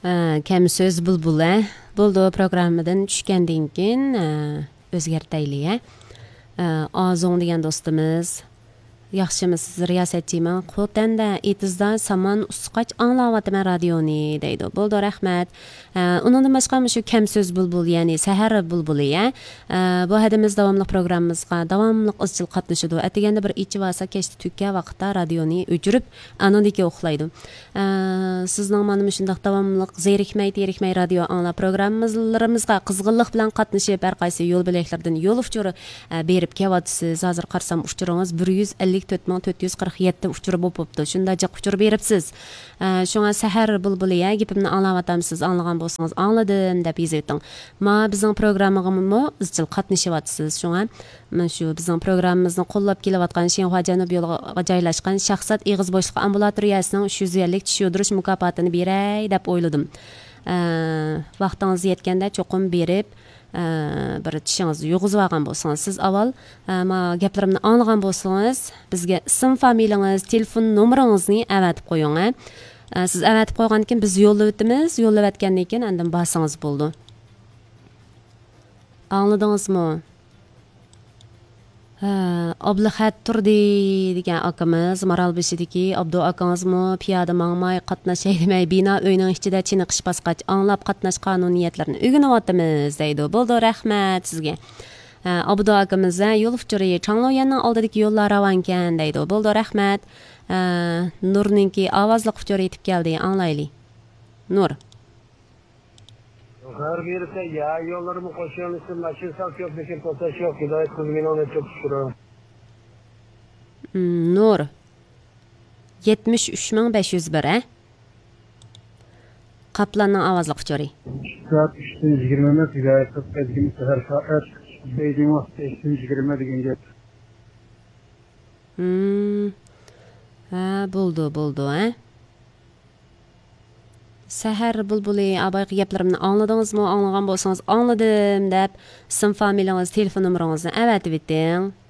Kem söz bulbula buldu programmadan tushgandan keyin o'zgartaylik. Azon degan do'stimiz yaxshimisiz riyosatchiman qo'tanda etizda saman usqach anglayapman radioni deydi. Bo'ldi, rahmat. Undan boshqa shu kam so'z bulbul, ya'ni sahar bulbuli bu hadimiz davomli programmamizga davomli izchil qatnashadi. Atiganda bir ichi vasa kechdi tukka vaqtda radioni o'chirib anodiki uxlaydi. Sizning mana shunday davomli zerikmay radio anglab programmalarimizga qizg'inlik bilan qatnashib har qaysi yo'l bilaklardan yo'l uchuri berib kelyapsiz. Hozir qarsam uchuringiz 154,447 uchur bo'libdi. Shunda jiq uchur beribsiz. Shunga sahar bulbuliya gapimni anglayapsiz, anglagan bo'lsangiz angladim deb yozing. Ma bizning programmamizga izchil qatnashyapsiz. Shunga men shu bizning programmamizni qo'llab kelayotgan Shenhua Janub yo'liga joylashgan shaxsat eg'iz bo'shliq ambulatoriyasining 350 tish yodirish mukofotini beray deb o'yladim. Vaqtingiz yetganda cho'qim berib bir tishingizni yug'izib olgan bo'lsangiz, siz avval gaplarimni anglagan bo'lsangiz, bizga ism, familiyangiz, telefon nomeringizni avatib qo'ying. Siz avatib qo'ygandan keyin biz yo'llab o'tamiz. Yo'llab o'tgandan keyin andan basangiz bo'ldi. Angladingizmi? Ablahat turdi degan akamiz Maralbeshidagi Abdu akangizmi piyoda mangmay qatnashay demay bino uyning ichida chiniqish basqach anglab qatnash qonuniyatlarini o'rganyapmiz deydi. Bo'ldi, rahmat sizga. Abdu akamiz yo'l uchuri Changloyanning oldidagi yo'llar ravankan deydi. Bo'ldi, rahmat. Nurninki ovozli uchuri yetib keldi, anglaylik. Nur. Her birisi ya yollarımı koşuyormuşsun, maşinsak yok, bir potaş yok, hidayet kızgın ona çok şükür. Nur. 73,501 Kaplanның avazlı uçori. Saat 320 hidayet kızgın seher saat Beydin vakti 320 degan gap. Buldu, Sahar bulbuli abay gaplarimni angladingizmi? Anglagan bo'lsangiz angladim deb ism, familiyangiz, telefon nomeringizni avatib eting.